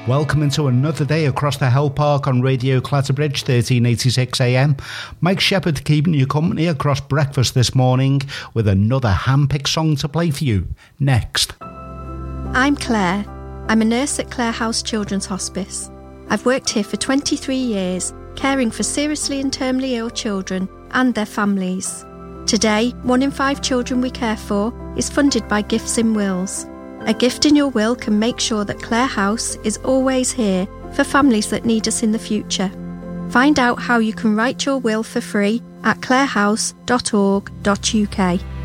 Welcome into another day across the Hell Park on Radio Clatterbridge, 1386 AM. Mike Shepherd keeping you company across breakfast this morning with another hand-picked song to play for you. Next. I'm Claire. I'm a nurse at Clare House Children's Hospice. I've worked here for 23 years, caring for seriously and terminally ill children and their families. Today, 1 in 5 children we care for is funded by Gifts in Wills. A gift in your will can make sure that Clare House is always here for families that need us in the future. Find out how you can write your will for free at clarehouse.org.uk.